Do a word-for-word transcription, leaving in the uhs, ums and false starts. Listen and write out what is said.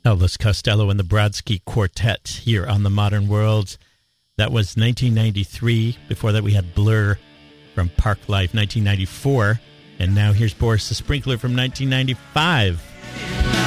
Elvis Costello and the Brodsky Quartet here on The Modern World. That was nineteen ninety-three. Before that, we had Blur from Park Life, nineteen ninety-four. And now here's Boris the Sprinkler from nineteen ninety-five.